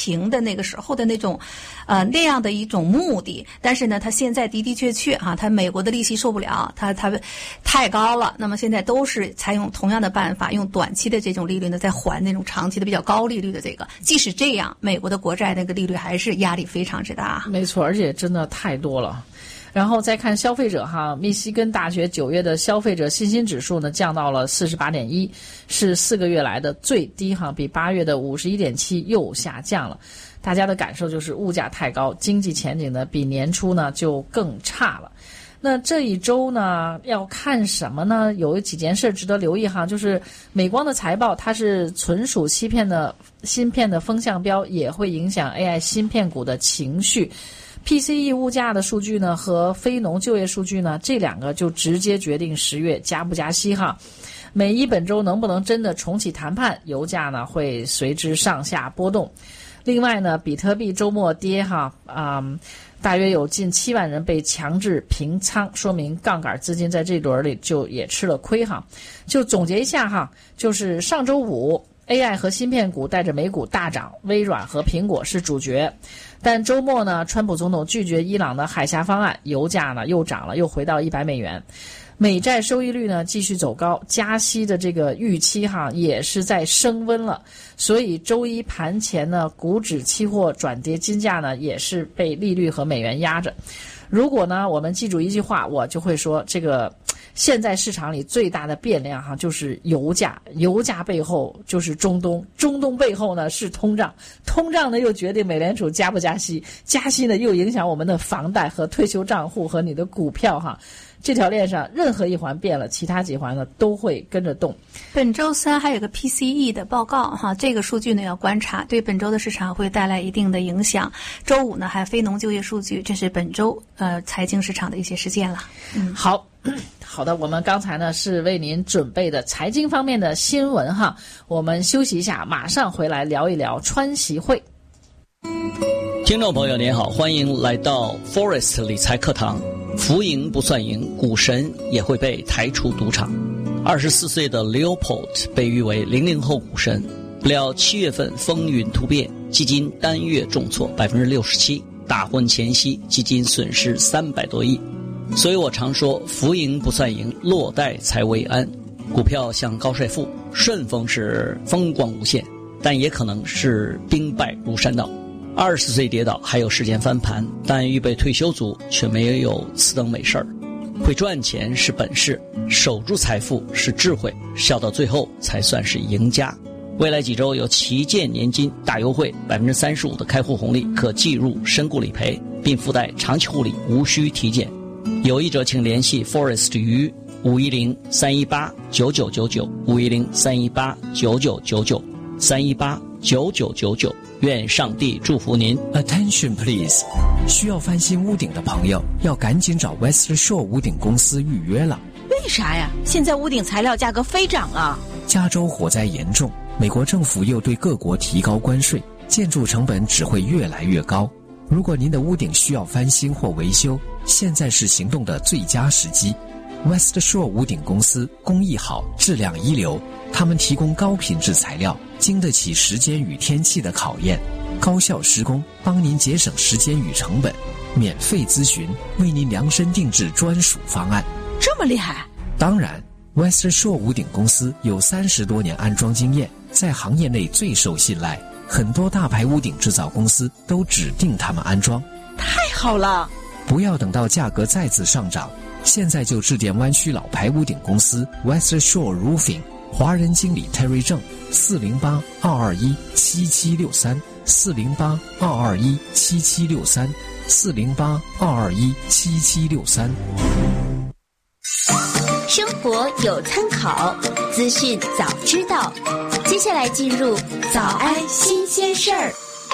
情的那个时候的那种那样的一种目的。但是呢，它现在的的确确它美国的利息受不了，它太高了。那么现在都是采用同样的办法，用短期的这种利率呢，在还那种长期的比较高利率的这个。即使这样，美国的国债那个利率还是压力非常之大。 没错，而且真的太多了。然后再看消费者密西根大学9月的消费者信心指数呢降到了 48.1， 是4个月来的最低比8月的 51.7 又下降了。大家的感受就是物价太高，经济前景呢比年初呢就更差了。那这一周呢要看什么呢？有几件事值得留意就是美光的财报，它是存储芯片的风向标，也会影响 AI 芯片股的情绪。PCE 物价的数据呢和非农就业数据呢，这两个就直接决定10月加不加息美伊本周能不能真的重启谈判，油价呢会随之上下波动。另外呢，比特币周末跌大约有近7万人被强制平仓，说明杠杆资金在这轮里就也吃了亏就总结一下就是上周五 AI 和芯片股带着美股大涨，微软和苹果是主角。但周末呢，川普总统拒绝伊朗的海峡方案，油价呢又涨了，又回到$100。美债收益率呢继续走高，加息的这个预期也是在升温了。所以周一盘前呢，股指期货转跌，金价呢也是被利率和美元压着。如果呢我们记住一句话，我就会说这个现在市场里最大的变量就是油价，油价背后就是中东，中东背后呢是通胀，通胀呢又决定美联储加不加息，加息呢又影响我们的房贷和退休账户和你的股票这条链上任何一环变了，其他几环呢都会跟着动。 本周三还有个 PCE 的报告这个数据呢要观察，对本周的市场会带来一定的影响。周五呢还有非农就业数据，这是本周财经市场的一些事件了。 好的，我们刚才呢是为您准备的财经方面的新闻我们休息一下，马上回来聊一聊川习会。 听众朋友您好，欢迎来到 Forest 理财课堂。浮盈不算赢，股神也会被抬出赌场。24岁的 Leopold 被誉为00后股神，不料7月份风云突变，基金单月重挫 67%， 大婚前夕基金损失300多亿。所以我常说浮盈不算赢，落袋才为安。股票像高帅富，顺风是风光无限，但也可能是兵败如山倒。20岁跌倒还有时间翻盘，但预备退休族却没有此等美事儿。会赚钱是本事，守住财富是智慧，笑到最后才算是赢家。未来几周有旗舰年金大优惠，35%的开户红利可计入身故理赔，并附带长期护理，无需体检。有意者请联系 Forest 于510-318-9999 510-318-9999 318-9999。愿上帝祝福您。 Attention please， 需要翻新屋顶的朋友要赶紧找 West Shore 屋顶公司预约了。 为啥呀？现在屋顶材料价格飞涨啊！ 加州火灾严重，美国政府又对各国提高关税，建筑成本只会越来越高。如果您的屋顶需要翻新或维修，现在是行动的最佳时机。West Shore 屋顶公司工艺好，质量一流，他们提供高品质材料，经得起时间与天气的考验，高效施工，帮您节省时间与成本，免费咨询，为您量身定制专属方案。 这么厉害？ 当然 West Shore 屋顶公司有30多年安装经验，在行业内最受信赖，很多大牌屋顶制造公司都指定他们安装。 太好了！ 不要等到价格再次上涨，现在就致电湾区老牌屋顶公司 West Shore Roofing， 华人经理 Terry 郑408-221-7763 408-221-7763 408-221-7763。 生活有参考，资讯早知道。接下来进入早安新鲜事儿。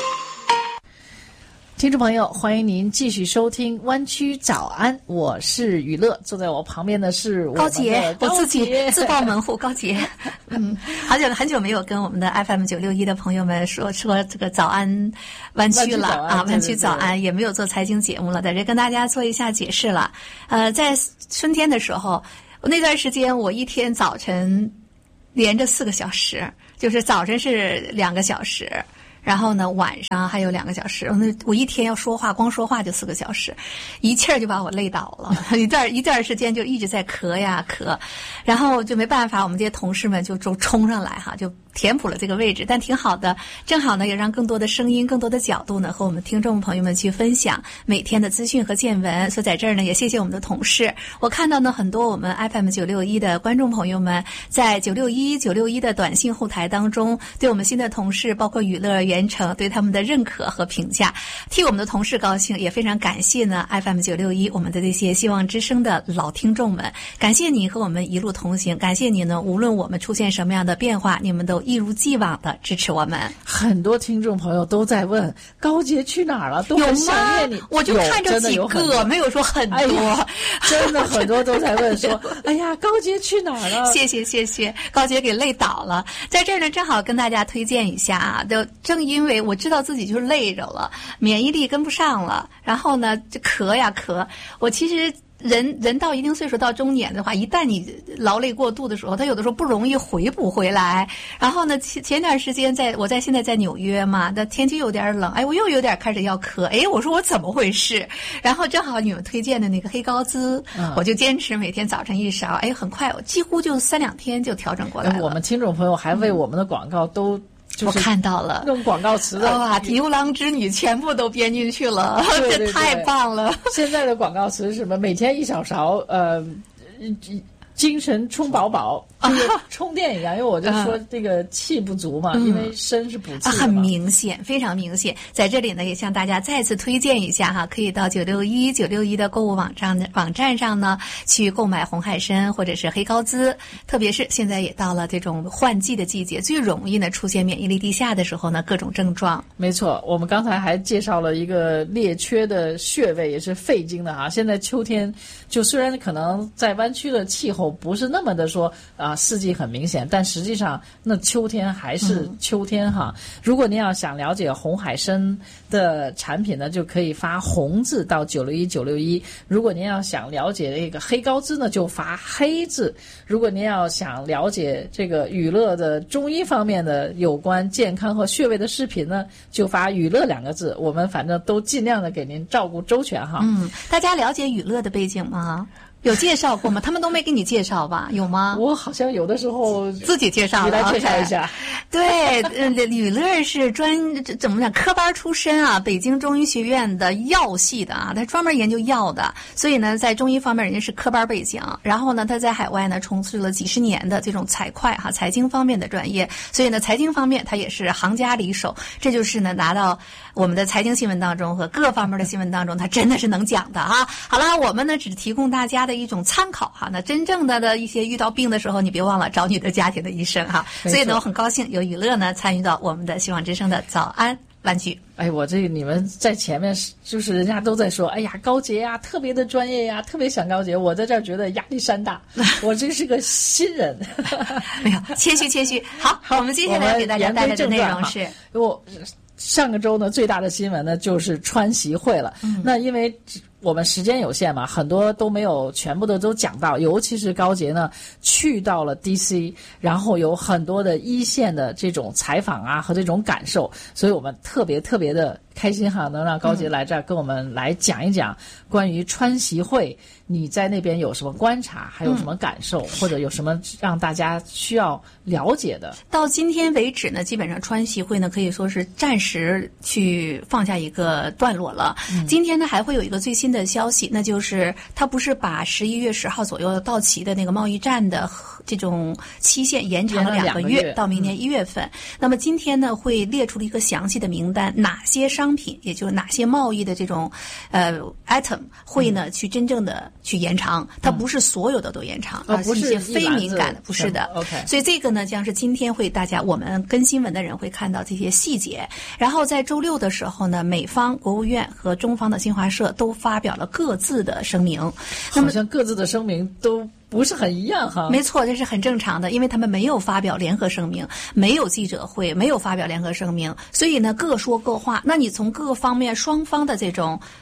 听众朋友，欢迎您继续收听湾区早安，我是雨乐，坐在我旁边的是我高杰，我自己自报门户，高杰。很久没有跟我们的 FM 961的朋友们说这个早安湾区了啊，湾区早安，也没有做财经节目了，在这跟大家做一下解释了。在春天的时候，那段时间我一天早晨连着4个小时，就是早晨是2个小时。 然后呢，晚上还有2个小时，我一天要说话，光说话就4个小时，一气儿就把我累倒了，一段时间就一直在咳呀咳，然后就没办法，我们这些同事们就冲上来哈，就填补了这个位置，但挺好的，正好呢也让更多的声音、更多的角度呢和我们听众朋友们去分享每天的资讯和见闻。所以在这儿呢，也谢谢我们的同事。我看到呢很多我们 FM 961的观众朋友们在961的短信后台当中，对我们新的同事，包括宇乐、袁成，对他们的认可和评价，替我们的同事高兴，也非常感谢呢 FM 961我们的这些希望之声的老听众们，感谢你和我们一路同行，感谢你呢，无论我们出现什么样的变化，你们都一如既往的支持我们。 很多听众朋友都在问高洁去哪儿了，都很想念你。 我就看着几个，没有说很多。 真的很多都在问说，哎呀，高洁去哪儿了？ 谢谢，高洁给累倒了。在这儿呢，正好跟大家推荐一下啊，正因为我知道自己就是累着了，免疫力跟不上了，然后呢就咳呀咳。我其实人到一定岁数，到中年的话，一旦你劳累过度的时候，他有的时候不容易回补回来。然后呢，前段时间现在在纽约嘛，那天气有点冷，我又有点开始要咳，我说我怎么回事？然后正好你们推荐的那个黑高滋，我就坚持每天早晨1勺，很快几乎就3-2天就调整过来了。 我们听众朋友还为我们的广告都。 我看到了， 用广告词的哇，牛郎织女全部都编进去了， 对这太棒了。 现在的广告词是什么？每天1小勺，精神充饱，就是充电一样。因为我就说这个气不足嘛，因为参是补气的嘛。 很明显，非常明显。在这里呢，也向大家再次推荐一下哈，可以到961的购物网站上呢去购买红海参或者是黑高滋。特别是现在也到了这种换季的季节，最容易呢出现免疫力低下的时候呢，各种症状。 没错，我们刚才还介绍了一个列缺的穴位，也是肺经的哈。现在秋天，就虽然可能在湾区的气候不是那么的说四季很明显，但实际上那秋天还是秋天哈。如果您要想了解红海参的产品呢，就可以发红字到961。如果您要想了解这个黑高滋呢，就发黑字。如果您要想了解这个宇乐的中医方面的有关健康和穴位的视频呢，就发宇乐2个字。我们反正都尽量的给您照顾周全哈。 大家了解宇乐的背景吗？有介绍过吗？他们都没给你介绍吧？有吗？ 我好像有的时候自己介绍了， 你来介绍一下。 对，宇乐是怎么讲科班出身啊，北京中医学院的药系的啊，他专门研究药的，所以呢，在中医方面人家是科班背景。然后呢，他在海外呢从事了几十年的这种财经方面的专业，所以呢，财经方面他也是行家里手。这就是呢，拿到我们的财经新闻当中和各方面的新闻当中，他真的是能讲的啊。好了，我们呢只提供大家的一种参考哈。那真正的一些遇到病的时候，你别忘了找你的家庭的医生哈。所以呢，我很高兴有宇乐呢参与到我们的希望之声的早安湾区。 我这个你们在前面就是人家都在说，哎呀，高洁呀，特别的专业呀，特别想高洁。我在这儿觉得压力山大，我这是个新人。 没有，谦虚。好，我们接下来给大家带来的内容是， 上个周呢，最大的新闻呢就是川习会了。那因为我们时间有限嘛，很多都没有全部的都讲到，尤其是高洁呢去到了 DC， 然后有很多的一线的这种采访啊和这种感受，所以我们特别的开心哈，能让高洁来这儿跟我们来讲一讲关于川习会，你在那边有什么观察，还有什么感受，或者有什么让大家需要了解的。 到今天为止呢，基本上川习会呢可以说是暂时去放下一个段落了。今天呢还会有一个最新的消息，那就是他不是把11月10号左右到期的那个贸易战的这种期限延长了2个月，到明年1月份。那么今天呢会列出了一个详细的名单，哪些商品，也就是哪些贸易的这种item 会呢去真正的去延长。它不是所有的都延长，而是一些非敏感的，不是的。 OK， 所以这个呢将是今天会我们跟新闻的人会看到这些细节。然后在周六的时候呢，美方国务院和中方的新华社都发表了各自的声明。 好像各自的声明都不是很一样哈。 没错，这是很正常的，因为他们没有发表联合声明，没有记者会，没有发表联合声明，所以呢各说各话。那你从各方面双方的这种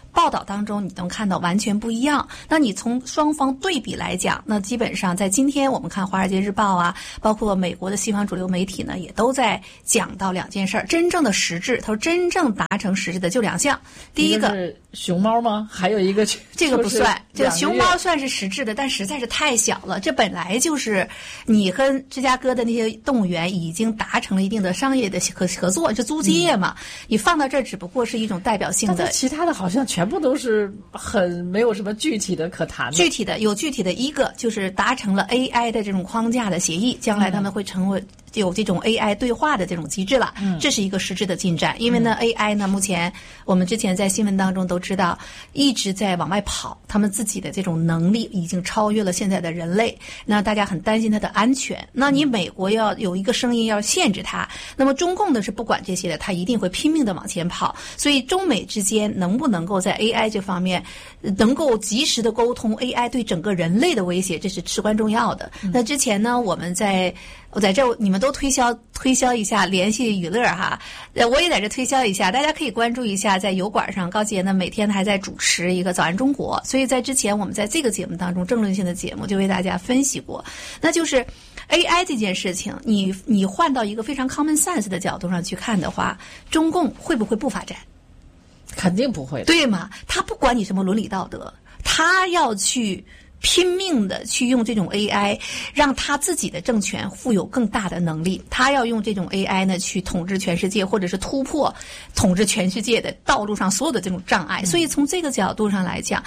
报道当中你能看到完全不一样。那你从双方对比来讲，那基本上在今天我们看《华尔街日报》啊，包括美国的西方主流媒体呢，也都在讲到两件事儿。真正的实质，他说真正达成实质的就两项。第一个是熊猫吗？还有一个这个不算，这个熊猫算是实质的，但实在是太小了。这本来就是你和芝加哥的那些动物园已经达成了一定的商业的合作，是租界嘛？你放到这儿只不过是一种代表性的。 其他的好像全部都是很没有什么具体的可谈的。 具体的一个就是达成了 AI 的这种框架的协议，将来他们会成为有这种 AI 对话的这种机制了。这是一个实质的进展。因为呢 AI 呢，目前我们之前在新闻当中都知道一直在往外跑，他们自己的这种能力已经超越了现在的人类，那大家很担心它的安全。那你美国要有一个声音要限制它，那么中共的是不管这些的，他一定会拼命的往前跑。所以中美之间能不能够在 AI 这方面能够及时的沟通 AI 对整个人类的威胁，这是至关重要的。那之前呢，我在这你们都推销一下联系娱乐哈，我也在这推销一下，大家可以关注一下，在油管上高杰呢每天还在主持一个早安中国，所以在之前我们在这个节目当中政论性的节目就为大家分析过，那就是 AI 这件事情，你换到一个非常 common sense 的角度上去看的话，中共会不会不发展？ 肯定不会的， 对吗？他不管你什么伦理道德，他要去拼命的去用这种 AI 让他自己的政权富有更大的能力，他要用这种 AI 呢去统治全世界，或者是突破统治全世界的道路上所有的这种障碍。所以从这个角度上来讲，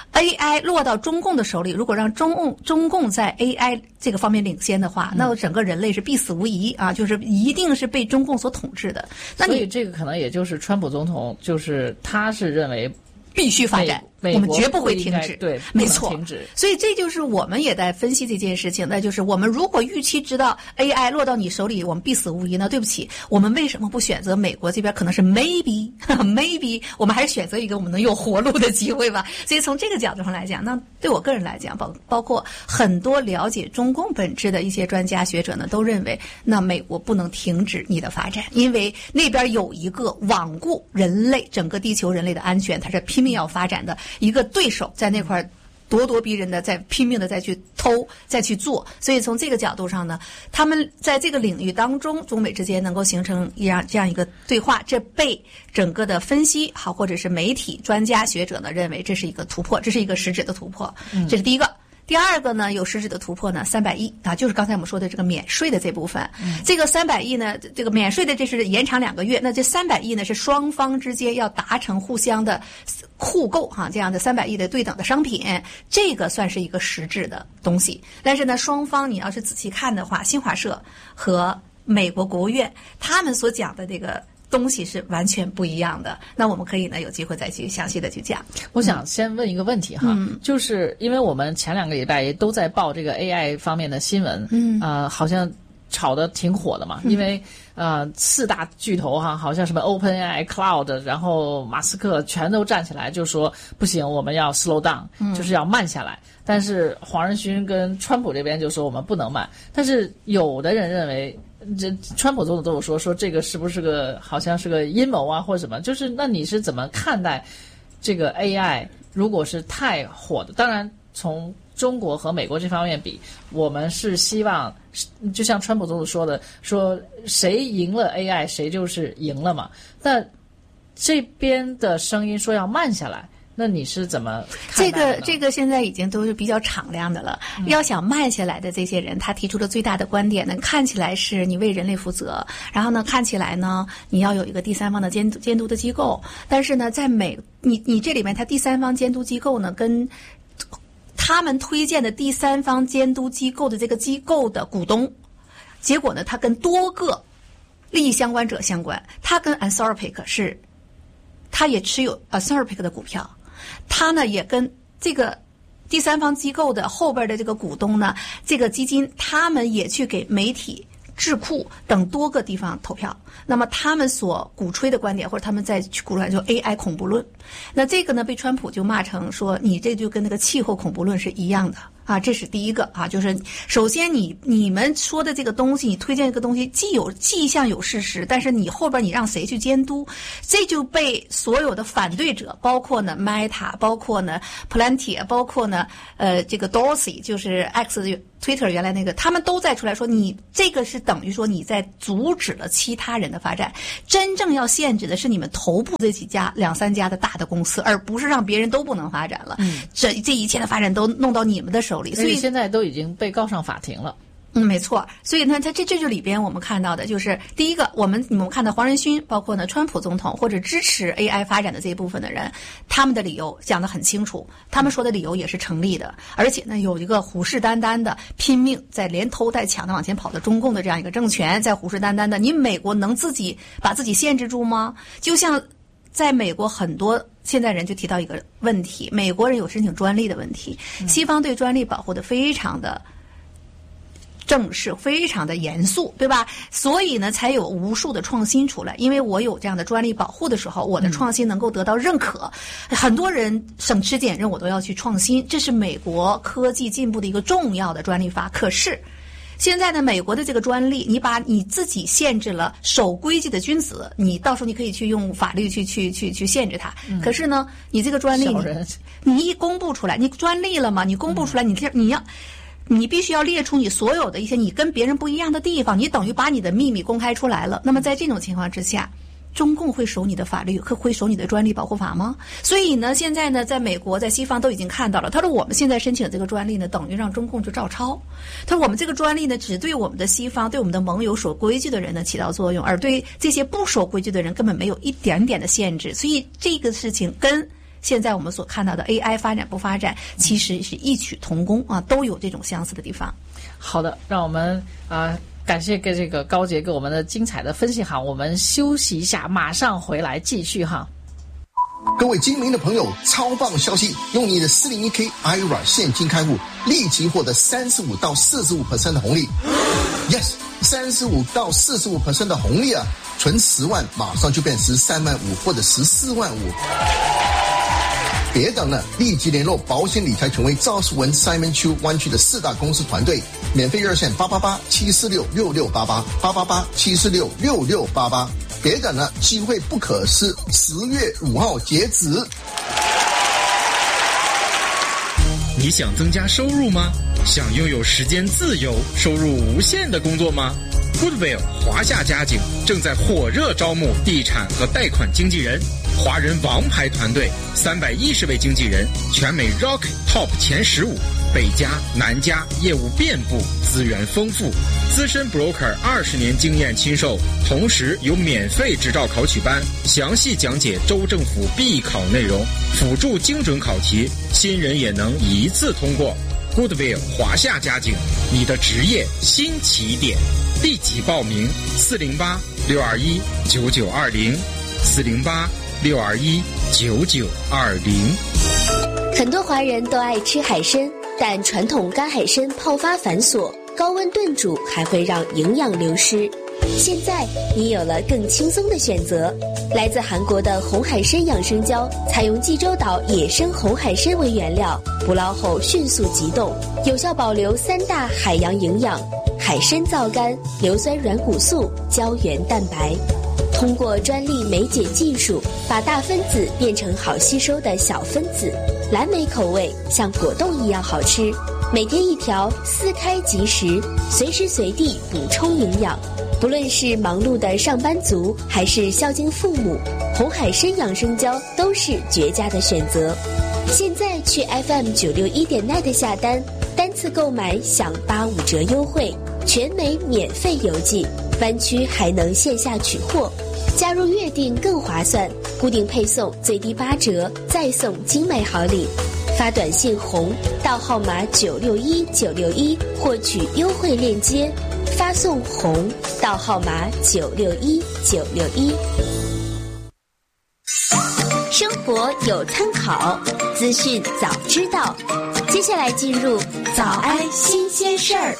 AI 落到中共的手里，如果让中共在 AI 这个方面领先的话，那整个人类是必死无疑啊，就是一定是被中共所统治的。那所以这个可能也就是川普总统，就是他是认为必须发展，我们绝不会停止。 对， 没错， 停止。 所以这就是我们也在分析这件事情，那就是我们如果预期知道 AI 落到你手里，我们必死无疑呢？对不起，我们为什么不选择美国这边？可能是 maybe， 我们还是选择一个我们能有活路的机会吧。所以从这个角度上来讲，那对我个人来讲，包括很多了解中共本质的一些专家学者呢，都认为，那美国不能停止你的发展，因为那边有一个罔顾人类整个地球人类的安全，它是拼命要发展的一个对手，在那块咄咄逼人的在拼命的再去偷再去做。所以从这个角度上呢，他们在这个领域当中，中美之间能够形成这样一个对话，这被整个的分析好或者是媒体专家学者呢认为这是一个突破，这是一个实质的突破。这是第一个。第二个呢，有实质的突破呢，300亿啊，就是刚才我们说的这个免税的这部分。这个300亿呢，这个免税的这是延长2个月，那这300亿呢是双方之间要达成互相的互购哈，这样的300亿的对等的商品，这个算是一个实质的东西。但是呢，双方你要是仔细看的话，新华社和美国国务院他们所讲的这个东西是完全不一样的。那我们可以呢有机会再去详细的去讲。 我想先问一个问题哈，就是因为我们前2个礼拜也都在报这个 AI 方面的新闻，好像炒得挺火的嘛，因为4大巨头哈，好像什么 OpenAI、Cloud， 然后马斯克全都站起来就说不行，我们要 slow down，就是要慢下来。但是黄仁勋跟川普这边就说我们不能慢，但是有的人认为。这川普总统都有说这个是不是好像是个阴谋啊或者什么，就是那你是怎么看待这个 AI 如果是太火的？当然从中国和美国这方面比，我们是希望就像川普总统说的，说谁赢了 AI 谁就是赢了嘛。但这边的声音说要慢下来，那你是怎么看待的呢？ 这个现在已经都是比较敞亮的了。要想慢下来的这些人，他提出的最大的观点呢，看起来是你为人类负责，然后呢，看起来呢，你要有一个第三方的监督的机构。但是呢，在你这里面，他第三方监督机构呢，跟他们推荐的第三方监督机构的这个机构的股东，结果呢，他跟多个利益相关者相关。他跟 Anthropic 他也持有 Anthropic 的股票。他呢也跟这个第三方机构的后边的这个股东呢，这个基金他们也去给媒体、智库等多个地方投票。那么他们所鼓吹的观点，或者他们在鼓吹就 AI 恐怖论，那这个呢被川普就骂成说你这就跟那个气候恐怖论是一样的。 啊，这是第一个啊，就是首先你们说的这个东西，你推荐这个东西既一项有事实，但是你后边你让谁去监督，这就被所有的反对者，包括呢 Meta， 包括呢 Palantir， 包括呢这个 Dorsey， 就是 Twitter 原来那个，他们都在出来说，你这个是等于说你在阻止了其他人的发展，真正要限制的是你们头部这几家2-3家的大的公司，而不是让别人都不能发展了。这一切的发展都弄到你们的手里，所以现在都已经被告上法庭了。 没错。所以呢，这就里边我们看到的就是第一个，我们看到黄仁勋，包括呢川普总统或者支持 AI 发展的这一部分的人，他们的理由讲得很清楚，他们说的理由也是成立的，而且呢有一个虎视眈眈的拼命在连偷带抢的往前跑的中共的这样一个政权，在虎视眈眈的，你美国能自己把自己限制住吗？就像在美国很多现在人就提到一个问题，美国人有申请专利的问题，西方对专利保护的非常的正式，非常的严肃，对吧？所以呢才有无数的创新出来，因为我有这样的专利保护的时候，我的创新能够得到认可，很多人省吃俭用我都要去创新，这是美国科技进步的一个重要的专利法。可是现在呢，美国的这个专利，你把你自己限制了守规矩的君子，你到时候你可以去用法律去限制它。可是呢，你这个专利你一公布出来，你专利了嘛？你公布出来，你必须要列出你所有的一些你跟别人不一样的地方，你等于把你的秘密公开出来了。那么在这种情况之下，中共会守你的法律，会守你的专利保护法吗？所以呢，现在呢，在美国，在西方都已经看到了。他说我们现在申请的这个专利呢，等于让中共就照抄。他说我们这个专利呢，只对我们的西方、对我们的盟友守规矩的人呢起到作用，而对这些不守规矩的人根本没有一点点的限制。所以这个事情跟现在我们所看到的 AI 发展不发展，其实是异曲同工啊，都有这种相似的地方。 好的，让我们感谢这个高杰给我们的精彩的分析哈，我们休息一下，马上回来继续哈。 各位精明的朋友，超棒消息！用你的 401k IRA 现金开户，立即获得35到45% 的红利。Yes， 35到45% 的红利啊！存10万，马上就变13万5或者14万5。别等了，立即联络保险理财权威赵世文 Simon Chu 湾区的4大公司团队，免费热线888-746-6688，888-746-6688。别等了，机会不可失，10月5号截止。 你想增加收入吗？想拥有时间自由、收入无限的工作吗？Goodwill 华夏家景正在火热招募地产和贷款经纪人，华人王牌团队，310位经纪人，全美 Rock Top 前15，北加南加，业务遍布，资源丰富，资深 broker20年经验亲授，同时有免费执照考取班，详细讲解州政府必考内容，辅助精准考题，新人也能一次通过。Goodwill 华夏家景，你的职业新起点，立即报名408-621-9920，408-621-9920。 很多华人都爱吃海参，但传统干海参泡发繁琐，高温炖煮还会让营养流失。现在你有了更轻松的选择，来自韩国的红海参养生胶，采用济州岛野生红海参为原料，捕捞后迅速急冻，有效保留3大海洋营养：海参皂苷、硫酸软骨素、胶原蛋白。通过专利酶解技术，把大分子变成好吸收的小分子，蓝莓口味像果冻一样好吃。每天1条，撕开即食，随时随地补充营养。不论是忙碌的上班族，还是孝敬父母，红海参养生胶都是绝佳的选择。现在去 FM961.net 下单，单次购买享85折优惠，全美免费邮寄，湾区还能线下取货。加入月订更划算，固定配送最低8折，再送精美好礼。发短信红到号码961961获取优惠链接，发送红到号码961961。生活有参考，资讯早知道。接下来进入早安新鲜事儿。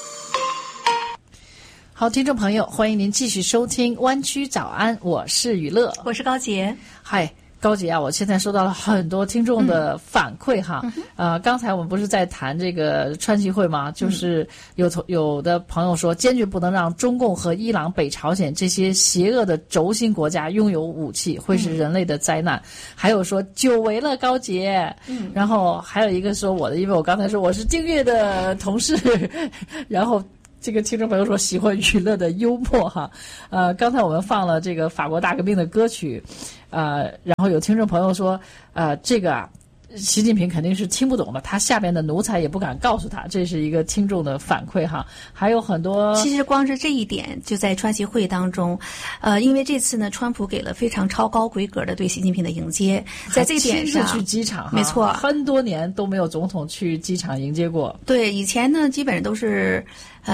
好，听众朋友，欢迎您继续收听湾区早安，我是雨乐， 我是高杰。 嗨， 高姐啊，我现在收到了很多听众的反馈哈。刚才我们不是在谈这个川习会吗？就是有的朋友说，坚决不能让中共和伊朗、北朝鲜这些邪恶的轴心国家拥有武器，会是人类的灾难。还有说久违了高姐，然后还有一个说因为我刚才说我是订阅的同事，然后。这个听众朋友说喜欢娱乐的幽默哈，刚才我们放了这个法国大革命的歌曲，然后有听众朋友说，这个啊，习近平肯定是听不懂的，他下边的奴才也不敢告诉他，这是一个听众的反馈哈。还有很多， 其实光是这一点，就在川习会当中，因为这次呢，川普给了非常超高规格的对习近平的迎接，在这点上， 亲自去机场， 没错， 很多年都没有总统去机场迎接过。 对，以前呢，基本上都是。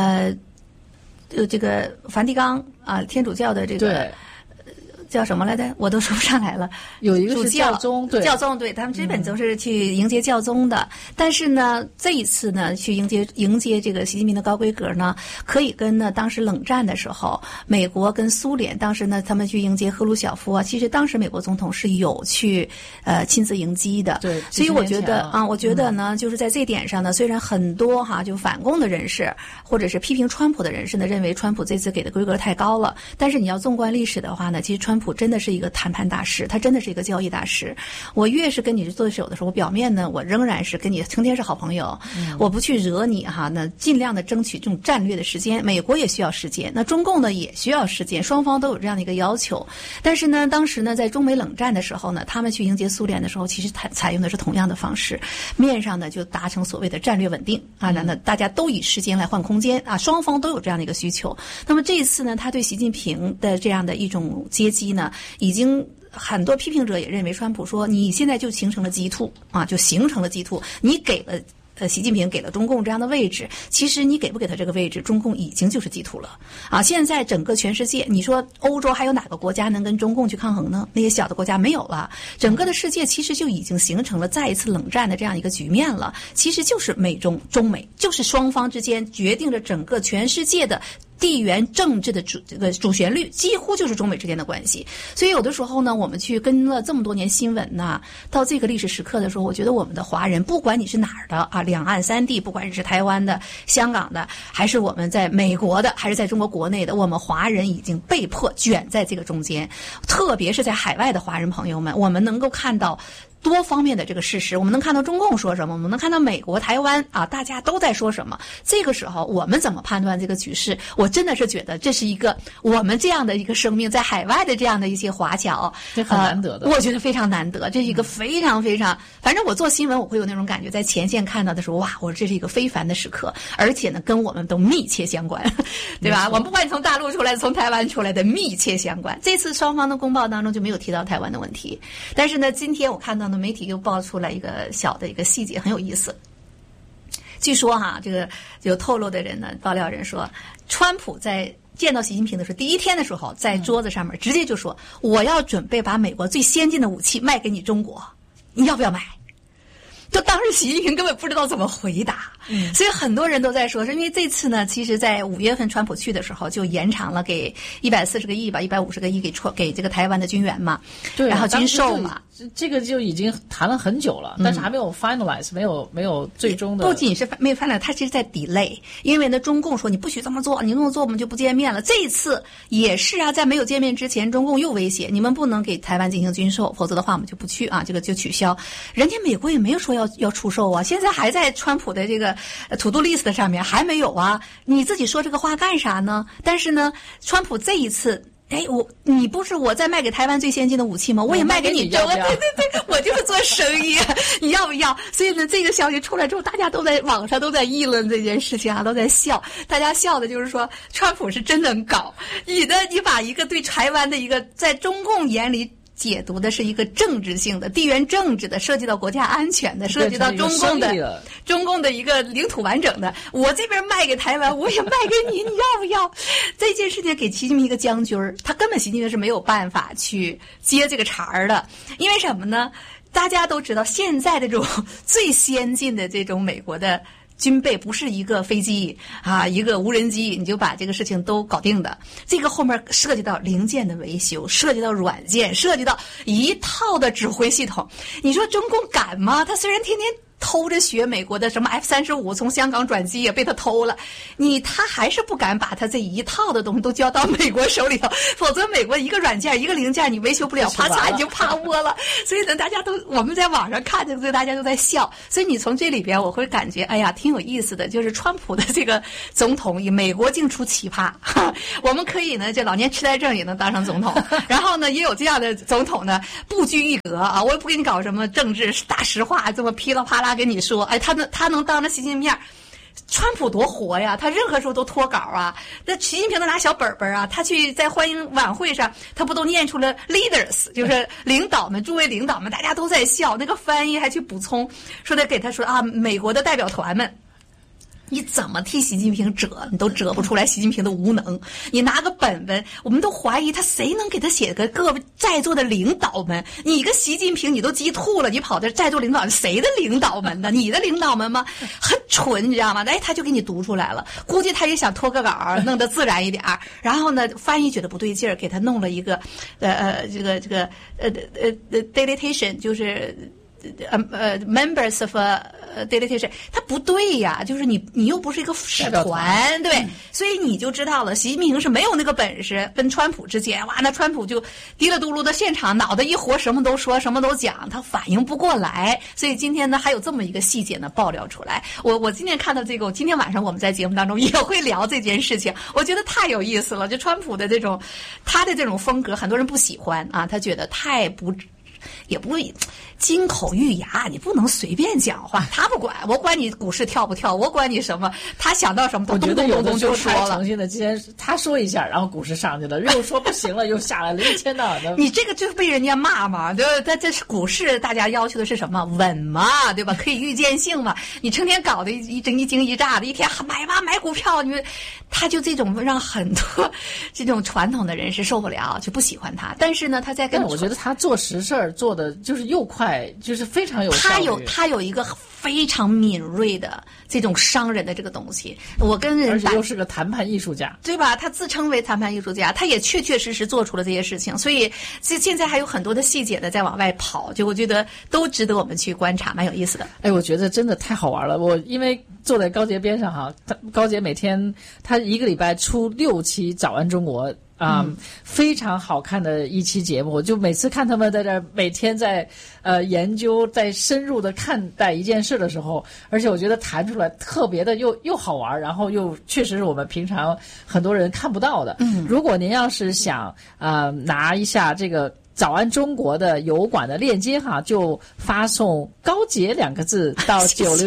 这个梵蒂冈啊，天主教的这个叫什么来着？我都说不上来了。 有一个是教宗，对， 教宗，对，他们基本都是去迎接教宗的。但是呢，这一次呢，去迎接这个习近平的高规格呢，可以跟呢当时冷战的时候，美国跟苏联当时呢，他们去迎接赫鲁晓夫啊，其实当时美国总统是有去亲自迎击的。 对， 所以我觉得我觉得呢，就是在这点上呢，虽然很多就反共的人士或者是批评川普的人士呢，认为川普这次给的规格太高了，但是你要纵观历史的话呢，其实川普真的是一个谈判大师，他真的是一个交易大师。我越是跟你做手的时候，我表面呢，我仍然是跟你成天是好朋友，我不去惹你哈，那尽量的争取这种战略的时间。美国也需要时间，那中共呢也需要时间，双方都有这样的一个要求。但是呢，当时呢，在中美冷战的时候呢，他们去迎接苏联的时候，其实采用的是同样的方式，面上呢就达成所谓的战略稳定啊，那大家都以时间来换空间啊，双方都有这样的一个需求。那么这一次呢，他对习近平的这样的一种接机呢，已经很多批评者也认为，川普说你现在就形成了G two啊，就形成了G two，你给了习近平给了中共这样的位置，其实你给不给他这个位置，中共已经就是G two了啊！现在整个全世界，你说欧洲还有哪个国家能跟中共去抗衡呢？那些小的国家没有了，整个的世界其实就已经形成了再一次冷战的这样一个局面了。其实就是中美，就是双方之间决定着整个全世界的地缘政治的主旋律，几乎就是中美之间的关系。所以有的时候呢，我们去跟了这么多年新闻呐，到这个历史时刻的时候，我觉得我们的华人，不管你是哪儿的啊，两岸三地，不管你是台湾的、香港的，还是我们在美国的，还是在中国国内的，我们华人已经被迫卷在这个中间。特别是在海外的华人朋友们，我们能够看到多方面的这个事实，我们能看到中共说什么，我们能看到美国、台湾啊，大家都在说什么。这个时候，我们怎么判断这个局势？我真的是觉得这是一个我们这样的一个生命在海外的这样的一些华侨， 这很难得的。 我觉得非常难得，这是一个非常非常，反正我做新闻我会有那种感觉，在前线看到的时候，哇，我这是一个非凡的时刻，而且呢，跟我们都密切相关，对吧？我们不管你从大陆出来的，从台湾出来的，密切相关。这次双方的公报当中就没有提到台湾的问题，但是呢，今天我看到呢，媒体又爆出来一个小的一个细节，很有意思。据说这个有透露的人呢，爆料人说，川普在见到习近平的时候，第一天的时候，在桌子上面直接就说：“我要准备把美国最先进的武器卖给你中国，你要不要买？”就当时习近平根本不知道怎么回答，所以很多人都在说，是因为这次呢，其实在5月份川普去的时候就延长了给140个亿吧，150个亿给这个台湾的军援嘛， 对， 然后军售嘛， 这个就已经谈了很久了，但是还没有 finalize， 没有最终的。 不仅是没有 finalize， 它其实在 delay， 因为呢，中共说你不许这么做，你这么做我们就不见面了。这一次也是啊，在没有见面之前，中共又威胁你们不能给台湾进行军售，否则的话我们就不去啊，这个就取消。人家美国也没有说要出售啊，现在还在川普的这个to do list 上面还没有啊，你自己说这个话干啥呢？但是呢，川普这一次。你不是我在卖给台湾最先进的武器吗？我也卖给你中国，对，我就是做生意，你要不要？所以呢，这个消息出来之后，大家都在网上都在议论这件事情啊，都在笑。大家笑的就是说，川普是真能搞，你把一个对台湾的一个在中共眼里解读的是一个政治性的、地缘政治的，涉及到国家安全的，涉及到中共的一个领土完整的。我这边卖给台湾，我也卖给你，你要不要？这件事情给习近平一个将军儿，他根本习近平是没有办法去接这个茬儿的，因为什么呢？大家都知道，现在的这种最先进的这种美国的军备不是一个飞机啊，一个无人机你就把这个事情都搞定的。这个后面涉及到零件的维修，涉及到软件，涉及到一套的指挥系统。你说中共敢吗？他虽然天天偷着学美国的什么 F-35从香港转机也被他偷了，他还是不敢把他这一套的东西都交到美国手里头，否则美国一个软件一个零件你维修不了，啪嚓你就趴窝了。所以呢，我们在网上看这个，大家都在笑。所以你从这里边我会感觉，哎呀，挺有意思的。就是川普的这个总统，美国净出奇葩，我们可以呢，这老年痴呆症也能当上总统，然后呢，也有这样的总统呢，不拘一格啊，我也不给你搞什么政治大实话，这么噼里啪啦跟你说，哎，他能当着习近平面。川普多活呀，他任何时候都脱稿啊。那习近平都拿小本本啊，他去在欢迎晚会上，他不都念出了 leaders， 就是领导们，诸位领导们，大家都在笑。那个翻译还去补充，说的给他说啊，美国的代表团们。你怎么替习近平折，你都折不出来习近平的无能。你拿个本本，我们都怀疑他谁能给他写个各位在座的领导们。你个习近平你都急吐了，你跑这在座领导谁的领导们呢？你的领导们吗？很蠢，你知道吗？哎，他就给你读出来了。估计他也想拖个稿，弄得自然一点。然后呢，翻译觉得不对劲儿，给他弄了一个deletation， 就是members of delegation， 它不对呀，就是你又不是一个使团，对，所以你就知道了，习近平是没有那个本事。跟川普之间，哇，那川普就滴了嘟噜的现场，脑袋一活，什么都说，什么都讲，他反应不过来。所以今天呢，还有这么一个细节呢爆料出来。我今天看到这个，今天晚上我们在节目当中也会聊这件事情，我觉得太有意思了。就川普的这种，他的这种风格，很多人不喜欢啊，他觉得太不。也不会金口玉牙，你不能随便讲话。他不管，我管你股市跳不跳，我管你什么。他想到什么，他咚咚咚咚就说了。 诚信的，今天他说一下，然后股市上去了，又说不行了，又下来了，一天到晚的。 你这个就是被人家骂嘛，对吧？这是股市，大家要求的是什么？稳嘛，对吧？可以预见性嘛。你成天搞得一惊一乍的，一天买吧买股票，他就这种让很多这种传统的人士受不了，就不喜欢他。但是呢，他在跟我觉得他做实事儿做的就是又快，就是非常有效率。 他有一个非常敏锐的这种商人的这个东西。我跟人而且又是个谈判艺术家， 对吧？他自称为谈判艺术家，他也确确实实做出了这些事情。所以现在还有很多的细节的在往外跑，就我觉得都值得我们去观察，蛮有意思的。 哎，我觉得真的太好玩了。我因为坐在高捷边上哈，高捷每天他一个礼拜出6期《早安中国》。非常好看的一期节目，我就每次看他们在这儿每天在研究，在深入的看待一件事的时候，而且我觉得谈出来特别的又好玩，然后又确实是我们平常很多人看不到的。如果您要是想拿一下这个早安中国的油管的链接哈，就发送高捷2个字到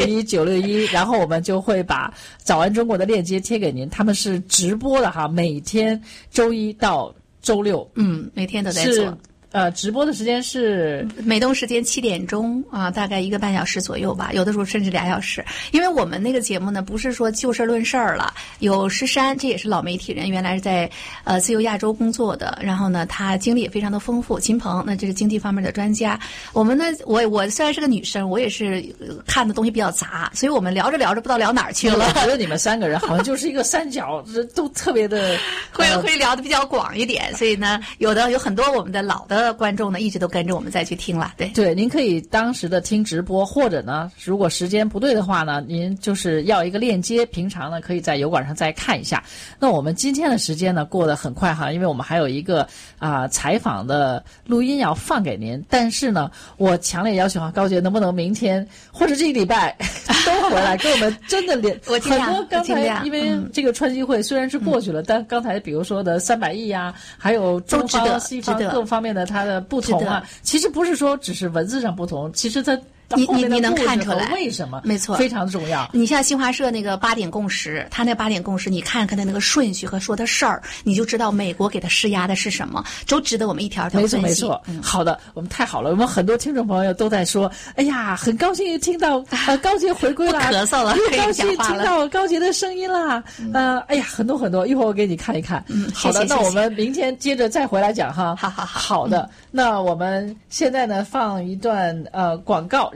961，然后我们就会把早安中国的链接贴给您。他们是直播的哈，每天周一到周六， 每天都在做。 直播的时间是美东时间7点钟啊，大概1个半小时左右吧，有的时候甚至2小时。因为我们那个节目呢，不是说就事论事儿了，有施珊，这也是老媒体人，原来是在自由亚洲工作的，然后呢，他经历也非常的丰富。秦鹏，那这是经济方面的专家。我们呢，我虽然是个女生，我也是看的东西比较杂，所以我们聊着聊着不知道聊哪儿去了。 我觉得你们3个人好像就是一个三角，都特别的会聊的比较广一点，所以呢，有很多我们的老的观众呢一直都跟着我们再去听了。 对，您可以当时的听直播，或者呢，如果时间不对的话呢，您就是要一个链接，平常呢可以在油管上再看一下。那我们今天的时间呢过得很快哈，因为我们还有一个采访的录音要放给您，但是呢，我强烈要求高捷能不能明天或者这个礼拜都回来跟我们真的很多刚才因为这个川西会虽然是过去了，但刚才比如说的300亿啊，还有中方西方各方面的它的不同啊，其实不是说只是文字上不同，其实它你能看出来为什么？ 没错， 非常重要。 你像新华社那个8点共识，他那8点共识，你看看他那个顺序和说的事儿，你就知道美国给他施压的是什么，都值得我们一条一条分析。 没错。好的，我们太好了，我们很多听众朋友都在说，哎呀，很高兴听到高捷回归了， 不咳嗽了， 又高兴听到高捷的声音了。哎呀，很多，一会儿我给你看一看。好的，那我们明天接着再回来讲哈。 好。 好的，那我们现在呢放一段广告。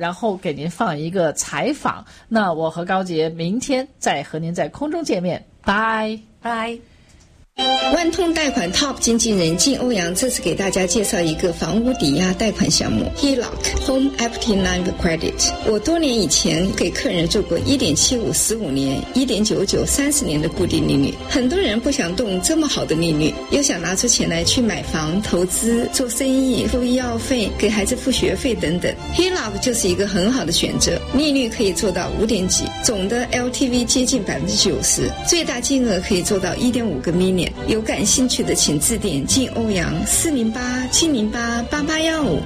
然后给您放一个采访。那我和高杰明天再和您在空中见面，拜拜。 万通贷款 Top 经纪人靳欧阳这次给大家介绍一个房屋抵押贷款项目 HELOC Home Equity Line of Credit。 我多年以前给客人做过 1.75 15年 1.99 30年的固定利率，很多人不想动这么好的利率，又想拿出钱来去买房、投资、做生意、付医药费、给孩子付学费等等， HELOC 就是一个很好的选择，利率可以做到5点几，总的 LTV 接近 90%， 最大金额可以做到 1.5 个 million。有感兴趣的请致电靳欧阳408-708-8815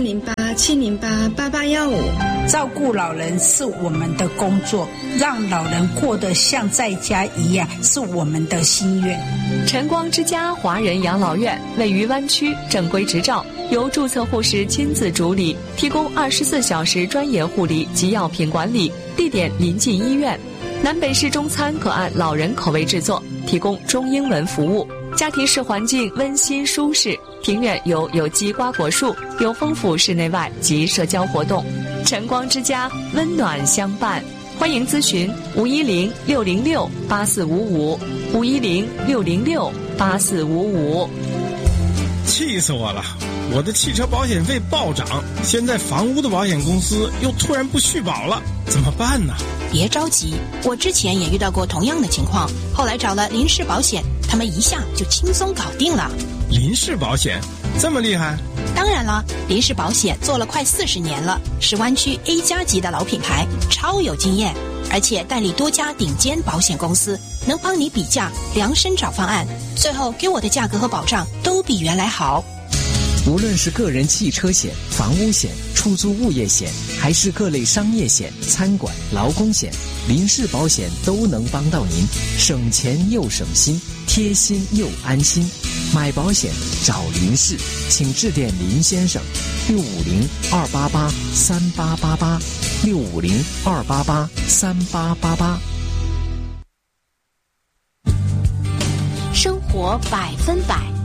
408-708-8815。 照顾老人是我们的工作，让老人过得像在家一样是我们的心愿。 晨光之家华人养老院位于湾区，正规执照，由注册护士亲自主理，提供24小时专业护理及药品管理，地点临近医院。南北式中餐可按老人口味制作，提供中英文服务。家庭式环境温馨舒适，庭院有有机瓜果树，有丰富室内外及社交活动。晨光之家，温暖相伴。欢迎咨询510-606-8455 510-606-8455。 气死我了！我的汽车保险费暴涨，现在房屋的保险公司又突然不续保了，怎么办呢？ 别着急，我之前也遇到过同样的情况，后来找了林氏保险，他们一下就轻松搞定了。 林氏保险这么厉害？ 当然了，林氏保险做了快40年了，是湾区 A 加级的老品牌，超有经验，而且代理多家顶尖保险公司，能帮你比价量身找方案，最后给我的价格和保障都比原来好。 无论是个人汽车险、房屋险、出租物业险，还是各类商业险、餐馆、劳工险，林氏保险都能帮到您，省钱又省心，贴心又安心。买保险找林氏，请致电林先生650-288-3888 650-288-3888。 生活100%。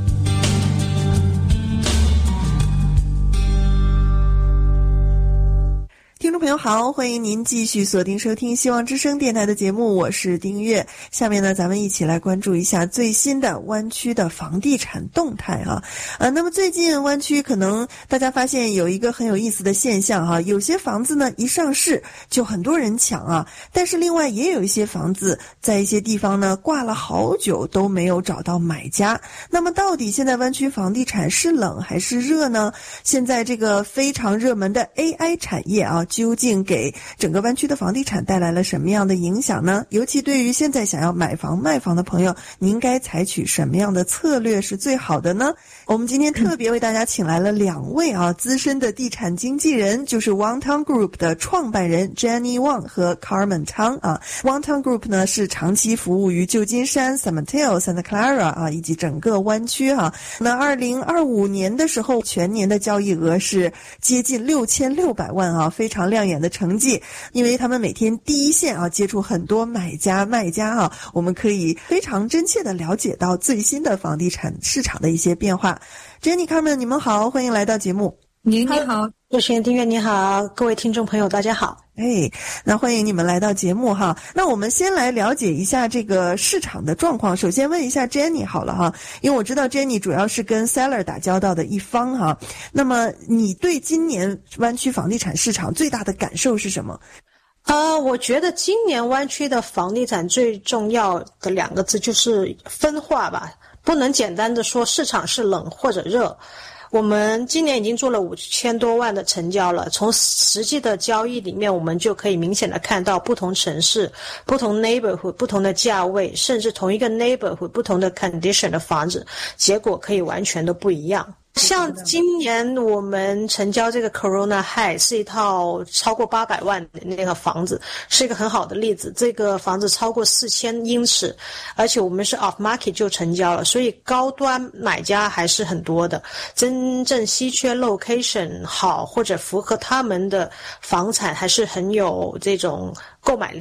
听众朋友好，欢迎您继续锁定收听希望之声电台的节目，我是丁月。下面呢，咱们一起来关注一下最新的湾区的房地产动态啊。那么最近湾区可能大家发现有一个很有意思的现象哈，有些房子呢一上市就很多人抢啊，但是另外也有一些房子在一些地方呢挂了好久都没有找到买家。那么到底现在湾区房地产是冷还是热呢？现在这个非常热门的 AI 产业啊，究竟给整个湾区的房地产带来了什么样的影响呢？尤其对于现在想要买房卖房的朋友，您应该采取什么样的策略是最好的呢？我们今天特别为大家请来了2位资深的地产经纪人，就是 Wangtang Group 的创办人 Jenny Wang 和 Carmen Tang Wangtang Group 呢是长期服务于旧金山、San Mateo、Santa Clara 以及整个湾区那2025年的时候，全年的交易额是接近6600万非常亮眼的成绩。因为他们每天第一线接触很多买家卖家我们可以非常真切地了解到最新的房地产市场的一些变化。Jenny Carmen 你们好，欢迎来到节目。 你好，主持人丁月你好，各位听众朋友大家好。 那欢迎你们来到节目那我们先来了解一下这个市场的状况。首先问一下 Jenny 好了因为我知道 Jenny 主要是跟 seller 打交道的一方那么你对今年湾区房地产市场最大的感受是什么？ 我觉得今年湾区的房地产最重要的2个字就是分化吧，不能简单的说市场是冷或者热。我们今年已经做了5000多万的成交了，从实际的交易里面我们就可以明显的看到不同城市、不同 neighborhood 不同的价位，甚至同一个 neighborhood 不同的 condition 的房子，结果可以完全都不一样。像今年我们成交这个 Corona High 是一套超过800万的那个房子，是一个很好的例子。这个房子超过4000英尺，而且我们是 off market 就成交了，所以高端买家还是很多的。真正稀缺 location 好或者符合他们的房产还是很有这种购买力的。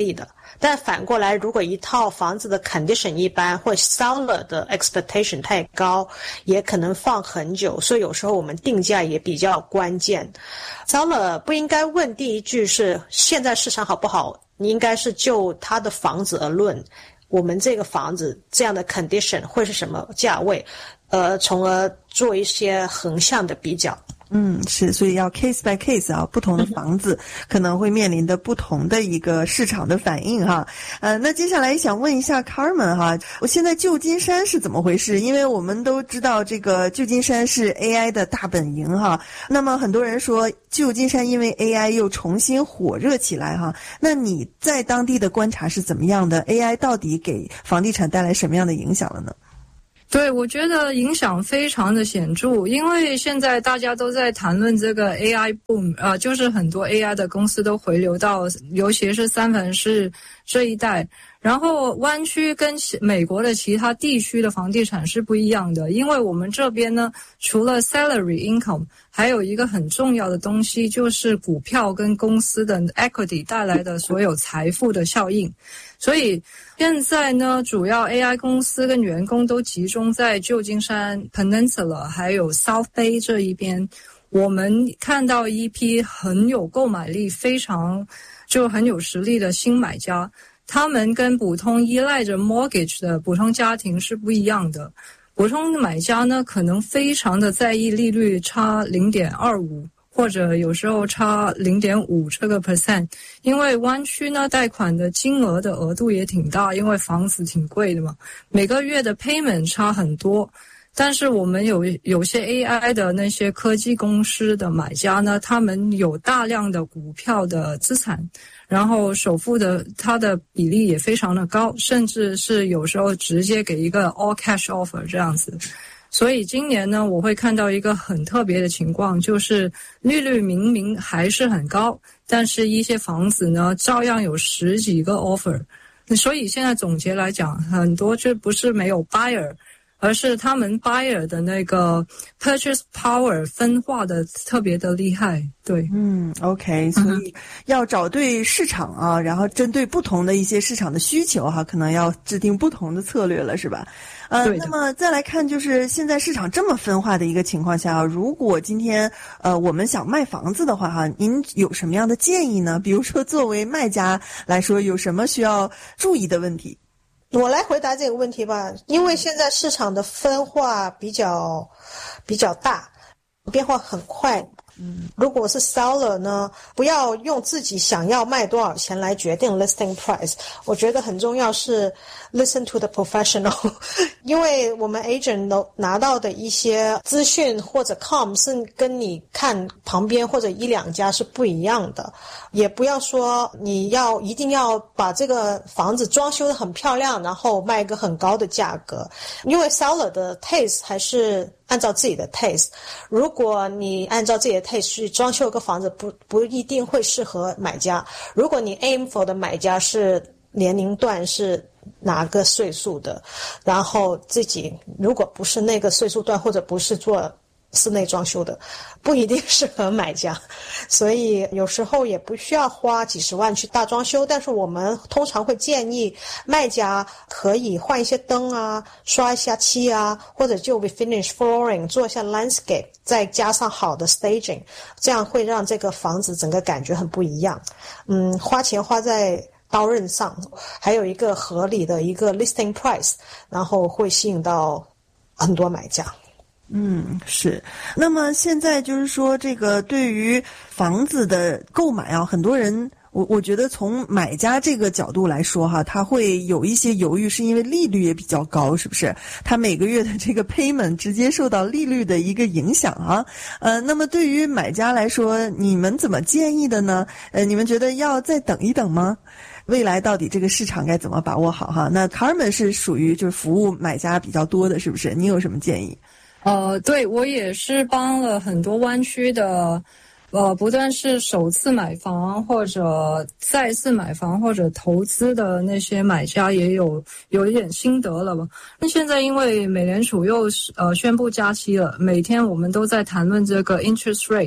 但反过来，如果一套房子的 condition 一般，或 seller 的 expectation 太高，也可能放很久。所以有时候我们定价也比较关键。seller 不应该问第一句是现在市场好不好，你应该是就他的房子而论，我们这个房子这样的 condition 会是什么价位，从而做一些横向的比较。 是，所以要 case by case 啊，不同的房子可能会面临的不同的一个市场的反应哈。那接下来想问一下 Carmen 哈，我现在旧金山是怎么回事？因为我们都知道这个旧金山是 AI 的大本营哈。那么很多人说旧金山因为 AI 又重新火热起来哈。那你在当地的观察是怎么样的？ AI 到底给房地产带来什么样的影响了呢？ 对，我觉得影响非常的显著，因为现在大家都在谈论这个 AI boom，就是很多 AI 的公司都回流到，尤其是三藩市这一带。然后湾区跟美国的其他地区的房地产是不一样的，因为我们这边呢，除了 salary income， 还有一个很重要的东西就是股票跟公司的 equity 带来的所有财富的效应。所以现在呢，主要 AI 公司跟员工都集中在旧金山 Peninsula 还有 South Bay 这一边。我们看到一批很有购买力、非常就很有实力的新买家，他们跟普通依赖着 mortgage 的普通家庭是不一样的。普通买家呢，可能非常的在意利率差 0.25或者有时候差 0.5 这个 percent， 因为湾区呢贷款的金额的额度也挺大，因为房子挺贵的嘛，每个月的 payment 差很多。但是我们有些 AI 的那些科技公司的买家呢，他们有大量的股票的资产，然后首付的它的比例也非常的高，甚至是有时候直接给一个 all cash offer 这样子。所以今年呢，我会看到一个很特别的情况，就是利率明明还是很高，但是一些房子呢照样有10几个 offer。所以现在总结来讲，很多就不是没有 buyer，而是他们 buyer 的那个 purchase power 分化的特别的厉害。对 ，OK， 所以要找对市场啊，然后针对不同的一些市场的需求哈，可能要制定不同的策略了，是吧？那么再来看，就是现在市场这么分化的一个情况下，如果今天我们想卖房子的话哈，您有什么样的建议呢？比如说作为卖家来说，有什么需要注意的问题？ 我来回答这个问题吧，因为现在市场的分化比较大，变化很快。如果是 seller 呢，不要用自己想要卖多少钱来决定 listing price。我觉得很重要是 listen to the professional， 因为我们 agent 拿到的一些资讯或者 com 是跟你看旁边或者一两家是不一样的。也不要说你一定要把这个房子装修得很漂亮，然后卖一个很高的价格，因为 seller 的 taste 还是按照自己的 taste， 如果你按照自己的 taste 去装修一个房子，不一定会适合买家。如果你 aim for 的买家是年龄段是哪个岁数的，然后自己如果不是那个岁数段或者不是做室内装修的，不一定适合买家。所以有时候也不需要花几十万去大装修，但是我们通常会建议卖家可以换一些灯啊，刷一下漆啊，或者就 refinish flooring 做一下 landscape， 再加上好的 staging， 这样会让这个房子整个感觉很不一样。花钱花在刀刃上，还有一个合理的一个 listing price， 然后会吸引到很多买家。 是。那么现在就是说，这个对于房子的购买啊，很多人我觉得从买家这个角度来说哈，他会有一些犹豫，是因为利率也比较高，是不是？他每个月的这个 payment 直接受到利率的一个影响啊。那么对于买家来说，你们怎么建议的呢？你们觉得要再等一等吗？未来到底这个市场该怎么把握好哈？那 Carmen 是属于就是服务买家比较多的，是不是？你有什么建议？ 对，我也是帮了很多湾区的不但是首次买房或者再次买房或者投资的那些买家也有一点心得了吧。那现在因为美联储又宣布加息了，每天我们都在谈论这个 interest rate，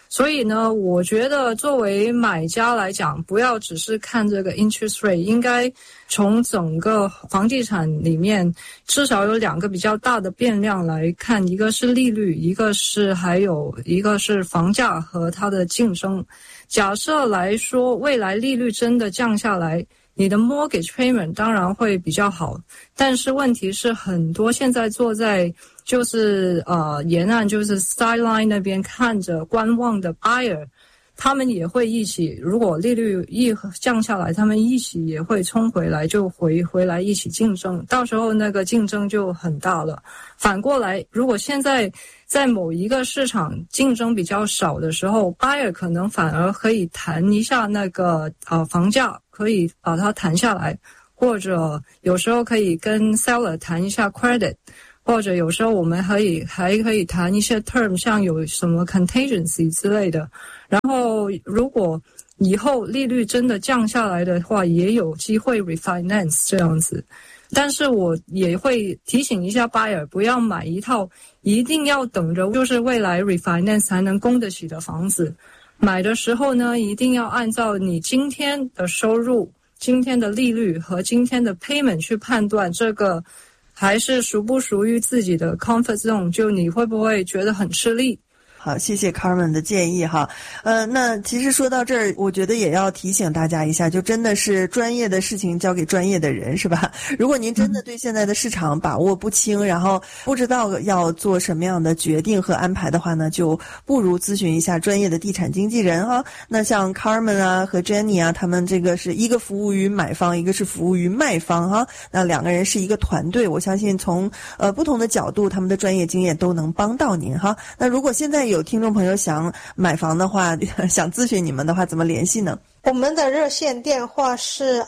所以呢，我觉得作为买家来讲，不要只是看这个 interest rate， 应该从整个房地产里面至少有2个比较大的变量来看，一个是利率，一个是房价和它的竞争。假设来说，未来利率真的降下来，你的 mortgage payment 当然会比较好，但是问题是很多现在坐在沿岸sideline 那边看着观望的 buyer， 他们也会一起，如果利率一降下来，他们一起也会冲回来，就回来一起竞争，到时候那个竞争就很大了。反过来，如果现在在某一个市场竞争比较少的时候， buyer 可能反而可以谈一下那个房价，可以把它谈下来，或者有时候可以跟 seller 谈一下 credit， 或者有时候我们还可以谈一些 term， 像有什么 contingency 之类的。然后如果以后利率真的降下来的话，也有机会 refinance 这样子。但是我也会提醒一下 buyer， 不要买一套一定要等着就是未来 refinance 才能供得起的房子。买的时候呢，一定要按照你今天的收入、今天的利率和今天的 payment 去判断这个还是属不属于自己的 comfort zone， 就你会不会觉得很吃力。 好，谢谢 Carmen 的建议哈。那其实说到这儿，我觉得也要提醒大家一下，就真的是专业的事情交给专业的人，是吧？如果您真的对现在的市场把握不清，然后不知道要做什么样的决定和安排的话呢，就不如咨询一下专业的地产经纪人哈。那像 Carmen 啊和 Jenny 啊，他们这个是一个服务于买方，一个是服务于卖方哈。那2个人是一个团队，我相信从不同的角度，他们的专业经验都能帮到您哈。那如果现在有听众朋友想买房的话，想咨询你们的话，怎么联系呢？ 我们的热线电话是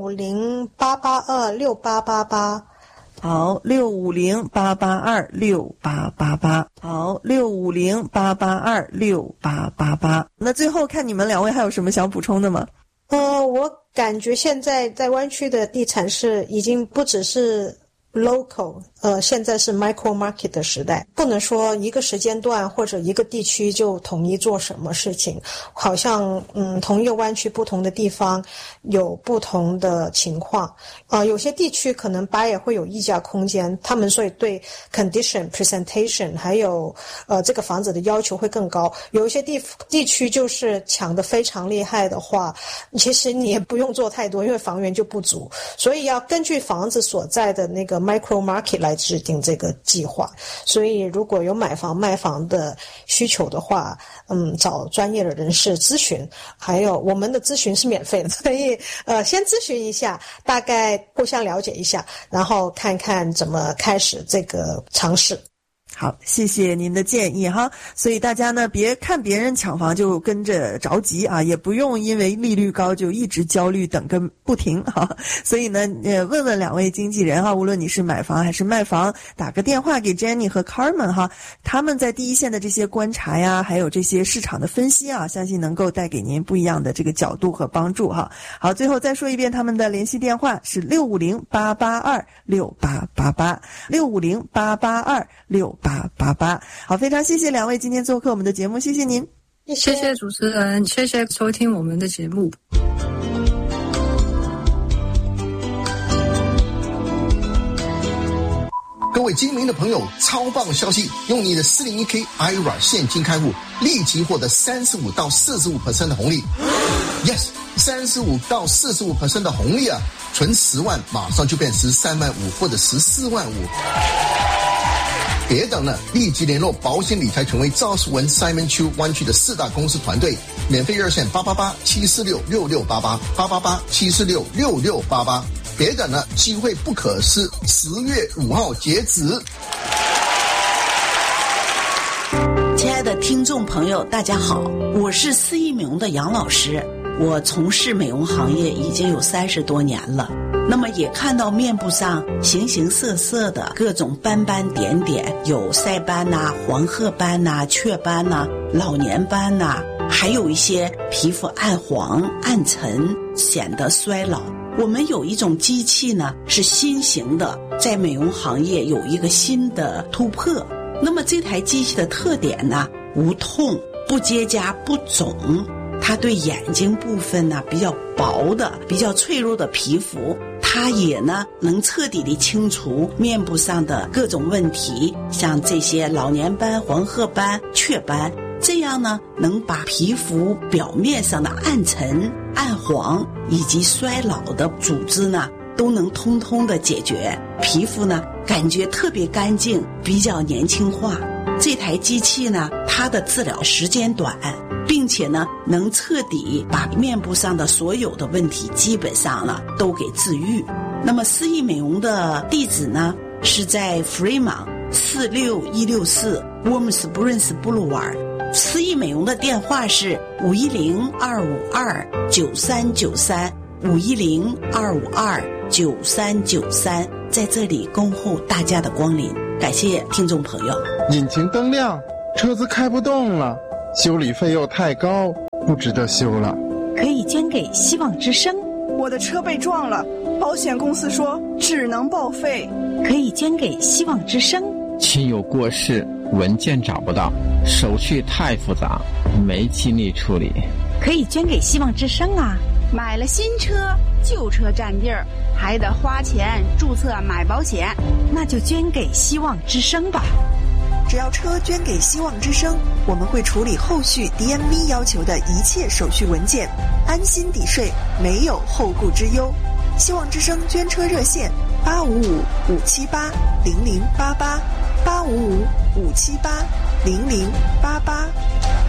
650-882-6888。 好，650-882-6888。好，650-882-6888。那最后看你们2位还有什么想补充的吗？ 我感觉现在在湾区的地产是已经不只是local， 现在是 micro market 的时代，不能说一个时间段或者一个地区就统一做什么事情，好像同一个湾区不同的地方有不同的情况。有些地区可能buyer会有议价空间，他们所以对 condition presentation 还有这个房子的要求会更高。有一些地区就是抢得非常厉害的话，其实你也不用做太多，因为房源就不足，所以要根据房子所在的那个 micro market 来制定这个计划。所以如果有买房卖房的需求的话，找专业的人士咨询，还有我们的咨询是免费的，所以先咨询一下，大概互相了解一下，然后看看怎么开始这个尝试。 好，谢谢您的建议哈。所以大家呢，别看别人抢房就跟着着急啊，也不用因为利率高就一直焦虑等个不停哈。所以呢，问问2位经纪人哈，无论你是买房还是卖房，打个电话给 Jenny 和 Carmen 哈，他们在第一线的这些观察呀，还有这些市场的分析啊，相信能够带给您不一样的这个角度和帮助哈。好，最后再说一遍他们的联系电话是650-882-6888 650-882-6888。好，非常谢谢2位今天做客我们的节目，谢谢您。 谢谢主持人，谢谢收听我们的节目。 各位精明的朋友，超棒消息！用你的401k IRA 现金开户，立即获得35%到45% 的红利。Yes， 35%到45% 的红利啊！存10万，马上就变13万5或者14万5。别等了，立即联络保险理财权威赵世文 Simon Chu 湾区的4大公司团队，免费热线888-746-6688 888-746-6688。别等了，机会不可失，10月5号截止。 亲爱的听众朋友，大家好，我是4亿美容的杨老师。我从事美容行业已经有30多年了，那么也看到面部上形形色色的各种斑斑点点，有晒斑呐、黄褐斑呐、雀斑呐、老年斑呐，还有一些皮肤暗黄暗沉，显得衰老。我们有一种机器呢，是新型的，在美容行业有一个新的突破。那么这台机器的特点呢，无痛， 不结痂不肿，它对眼睛部分呢比较薄的、比较脆弱的皮肤，它也呢能彻底的清除面部上的各种问题，像这些老年斑、黄褐斑、雀斑，这样呢能把皮肤表面上的暗沉、暗黄以及衰老的组织呢都能通通的解决，皮肤呢感觉特别干净，比较年轻化。这台机器呢，它的治疗时间短，并且呢能彻底把面部上的所有的问题基本上呢都给治愈。那么思逸美容的地址呢是在 Fremont 46164 Warm Springs Boulevard， 思逸美容的电话是510-252-9393 510-252-9393，在这里恭候大家的光临。感谢听众朋友。 引擎灯亮，车子开不动了，修理费又太高，不值得修了。 可以捐给希望之声。 我的车被撞了，保险公司说只能报废。 可以捐给希望之声。 亲友过世，文件找不到，手续太复杂，没精力处理。 可以捐给希望之声啊。 买了新车，旧车占地儿，还得花钱注册买保险， 那就捐给希望之声吧。 只要车捐给希望之声，我们会处理后续 DMV 要求的一切手续文件，安心抵税，没有后顾之忧。希望之声捐车热线855-578-0088 855-578-0088。